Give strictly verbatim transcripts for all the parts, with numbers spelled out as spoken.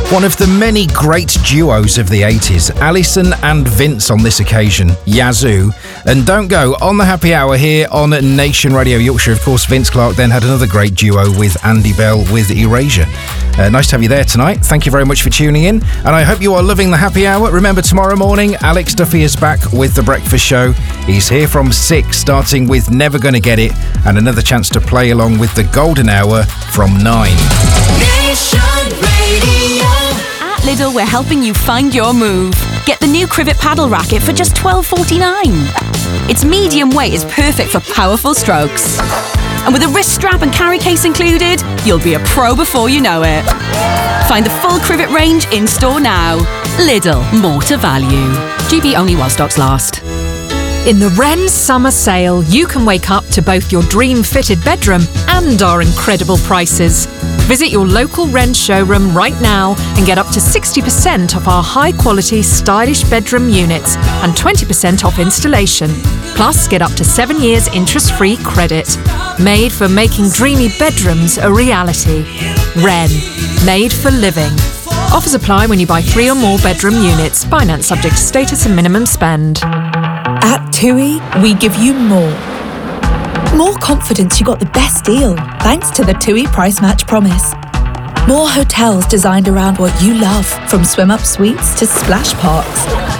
One of the many great duos of the eighties, Alison and Vince on this occasion, Yazoo. And don't go, on the happy hour here on Nation Radio Yorkshire. Of course, Vince Clarke then had another great duo with Andy Bell with Erasure. Uh, nice to have you there tonight. Thank you very much for tuning in. And I hope you are loving the happy hour. Remember, tomorrow morning, Alex Duffy is back with The Breakfast Show. He's here from six, starting with Never Gonna Get It, and another chance to play along with the Golden Hour from nine. Nation Radio. At Lidl, we're helping you find your move. Get the new Crivet paddle racket for just twelve forty-nine. Its medium weight is perfect for powerful strokes. And with a wrist strap and carry case included, you'll be a pro before you know it. Find the full Crivet range in store now. Lidl, more to value. G B only while stocks last. In the Wren Summer Sale, you can wake up to both your dream-fitted bedroom and our incredible prices. Visit your local Wren showroom right now and get up to sixty percent off our high-quality, stylish bedroom units and twenty percent off installation. Plus, get up to seven years interest-free credit. Made for making dreamy bedrooms a reality. Wren, made for living. Offers apply when you buy three or more bedroom units. Finance subject to status and minimum spend. At TUI, we give you more. More confidence you got the best deal, thanks to the TUI Price Match Promise. More hotels designed around what you love, from swim-up suites to splash parks.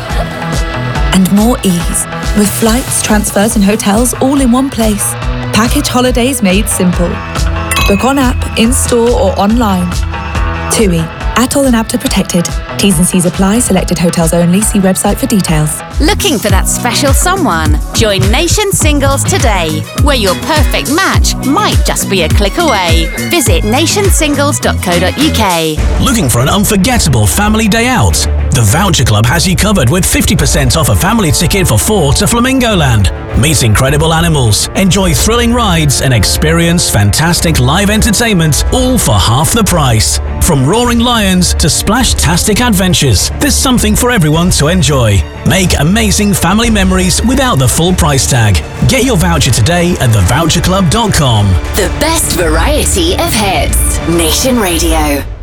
And more ease, with flights, transfers and hotels all in one place. Package holidays made simple. Book on app, in-store or online. TUI. Atoll and A B T A protected. T's and C's apply. Selected hotels only. See website for details. Looking for that special someone? Join Nation Singles today, where your perfect match might just be a click away. Visit nation singles dot co dot uk. Looking for an unforgettable family day out? The Voucher Club has you covered with fifty percent off a family ticket for four to Flamingo Land. Meet incredible animals, enjoy thrilling rides and experience fantastic live entertainment, all for half the price. From roaring lions to splash-tastic adventures, there's something for everyone to enjoy. Make amazing family memories without the full price tag. Get your voucher today at the voucher club dot com. The best variety of hits. Nation Radio.